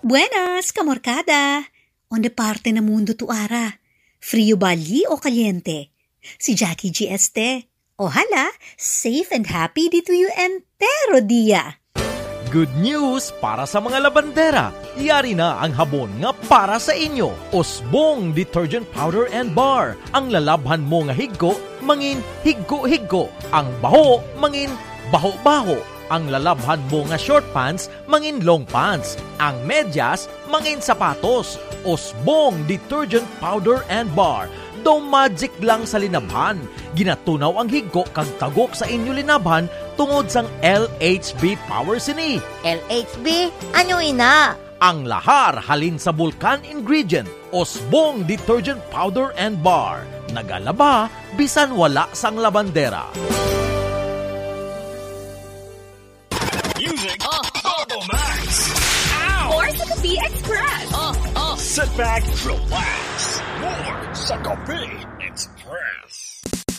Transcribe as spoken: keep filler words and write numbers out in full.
Buenas, kamorkada! Onde parte na mundo tu ara? Frio bali o kaliente? Si Jackie G. Este. Ohala, safe and happy dito yu entero dia. Good news para sa mga labandera. Yari na ang habon nga para sa inyo. Osbong Detergent Powder and Bar. Ang lalabhan mo nga higgo, mangin higgo-higgo. Ang baho, mangin baho-baho. Ang lalabhan mo nga short pants, mangin long pants. Ang medyas, mangin sapatos. Osbong Detergent Powder and Bar. Do magic lang sa linabhan. Ginatunaw ang higgo kag tagok sa inyo linabhan tungod sang L H B Power Sini. L H B? Ano ina? Ang lahar halin sa Vulcan ingredient. Osbong Detergent Powder and Bar. Nagalaba, bisan wala sang labandera. Music uh, Bubble Max. More sa Kapi Express. Uh, uh. Sit back, relax. More sa Kapi Express.